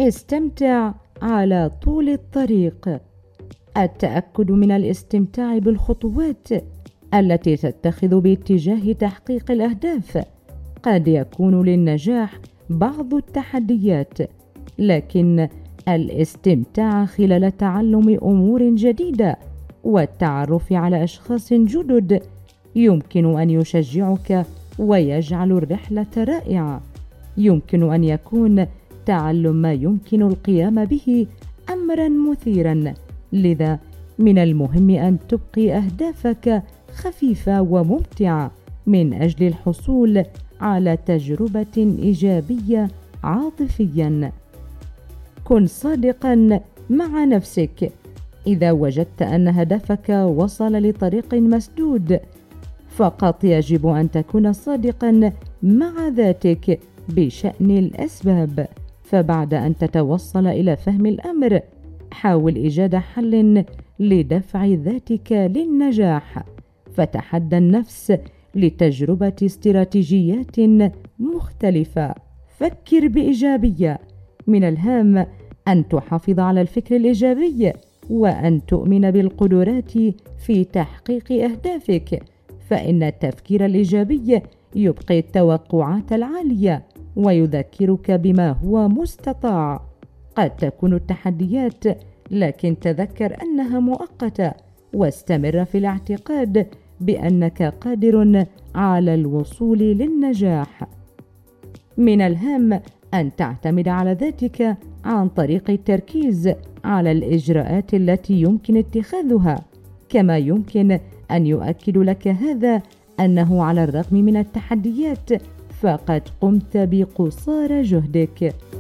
استمتع على طول الطريق. التأكد من الاستمتاع بالخطوات التي تتخذ باتجاه تحقيق الأهداف. قد يكون للنجاح بعض التحديات، لكن الاستمتاع خلال تعلم أمور جديدة والتعرف على أشخاص جدد يمكن أن يشجعك ويجعل الرحلة رائعة. يمكن أن يكون تعلم ما يمكن القيام به أمرا مثيرا، لذا من المهم أن تبقي أهدافك خفيفة وممتعة من أجل الحصول على تجربة إيجابية عاطفيا. كن صادقا مع نفسك. إذا وجدت أن هدفك وصل لطريق مسدود، فقط يجب أن تكون صادقا مع ذاتك بشأن الأسباب. فبعد أن تتوصل إلى فهم الأمر، حاول إيجاد حل لدفع ذاتك للنجاح. فتحدى النفس لتجربة استراتيجيات مختلفة. فكر بإيجابية. من الهام أن تحافظ على الفكر الإيجابي وأن تؤمن بالقدرات في تحقيق أهدافك، فإن التفكير الإيجابي يبقي التوقعات العالية ويذكرك بما هو مستطاع. قد تكون التحديات، لكن تذكر أنها مؤقتة، واستمر في الاعتقاد بأنك قادر على الوصول للنجاح. من الهام أن تعتمد على ذاتك عن طريق التركيز على الإجراءات التي يمكن اتخاذها، كما يمكن أن يؤكد لك هذا أنه على الرغم من التحديات فقد قمت بقصارى جهدك.